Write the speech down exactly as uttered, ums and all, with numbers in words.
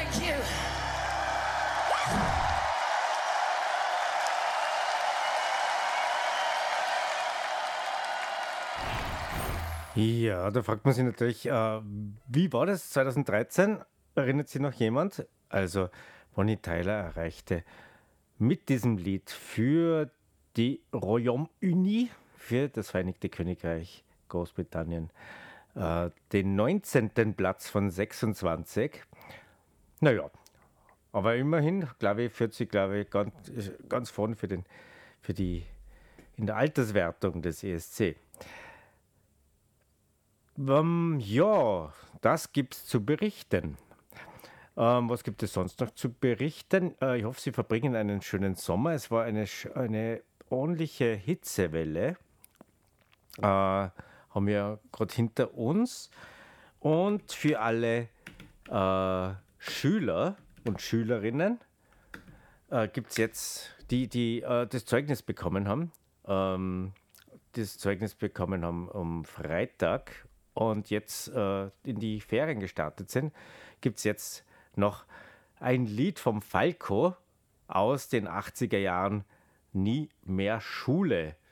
Thank you. Ja, da fragt man sich natürlich, äh, wie war das zwanzig dreizehn? Erinnert sich noch jemand? Also, Bonnie Tyler erreichte mit diesem Lied für die Royaume-Uni, für das Vereinigte Königreich Großbritannien, äh, den neunzehnten Platz von sechsundzwanzig. Naja, aber immerhin, glaube ich, führt sie, glaube ich, ganz, ganz vorn für, den, für die in der Alterswertung des E S C. Ähm, ja, das gibt's zu berichten. Ähm, was gibt es sonst noch zu berichten? Äh, ich hoffe, Sie verbringen einen schönen Sommer. Es war eine, sch- eine ordentliche Hitzewelle, äh, haben wir gerade hinter uns. Und für alle äh, Schüler und Schülerinnen äh, gibt es jetzt, die, die äh, das Zeugnis bekommen haben, ähm, das Zeugnis bekommen haben am Freitag und jetzt äh, in die Ferien gestartet sind, gibt es jetzt noch ein Lied vom Falco aus den achtziger Jahren, Nie mehr Schule.